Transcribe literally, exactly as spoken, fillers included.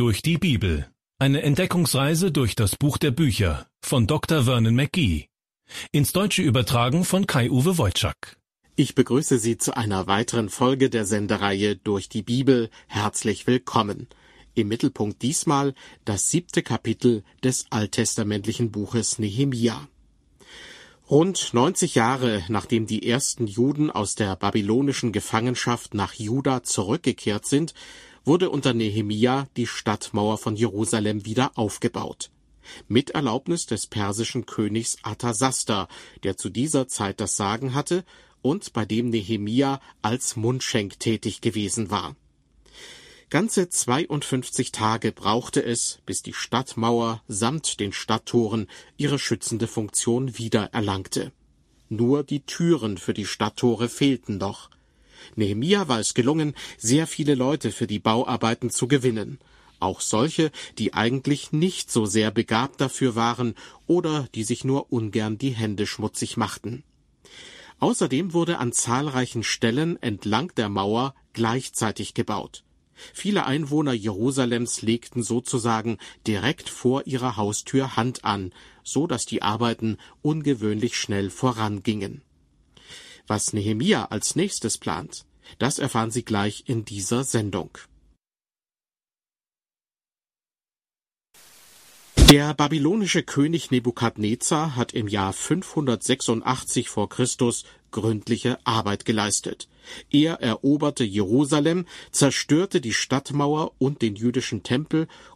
durch die Bibel. Eine Entdeckungsreise durch das Buch der Bücher von Doktor Vernon McGee. Ins Deutsche übertragen von Kai-Uwe Wojczak. Ich begrüße Sie zu einer weiteren Folge der Sendereihe Durch die Bibel. Herzlich willkommen. Im Mittelpunkt diesmal das siebte Kapitel des alttestamentlichen Buches Nehemia. Rund neunzig Jahre nachdem die ersten Juden aus der babylonischen Gefangenschaft nach Juda zurückgekehrt sind, wurde unter Nehemia die Stadtmauer von Jerusalem wieder aufgebaut. Mit Erlaubnis des persischen Königs Arthasasta, der zu dieser Zeit das Sagen hatte und bei dem Nehemia als Mundschenk tätig gewesen war. Ganze zweiundfünfzig Tage brauchte es, bis die Stadtmauer samt den Stadttoren ihre schützende Funktion wieder erlangte. Nur die Türen für die Stadttore fehlten noch. Nehemia war es gelungen, sehr viele Leute für die Bauarbeiten zu gewinnen, auch solche, die eigentlich nicht so sehr begabt dafür waren oder die sich nur ungern die Hände schmutzig machten. Außerdem wurde an zahlreichen Stellen entlang der Mauer gleichzeitig gebaut. Viele Einwohner Jerusalems legten sozusagen direkt vor ihrer Haustür Hand an, so dass die Arbeiten ungewöhnlich schnell vorangingen. Was Nehemia als nächstes plant, das erfahren Sie gleich in dieser Sendung. Der babylonische König Nebukadnezar hat im Jahr fünfhundertsechsundachtzig vor Christus gründliche Arbeit geleistet. Er eroberte Jerusalem, zerstörte die Stadtmauer und den jüdischen Tempel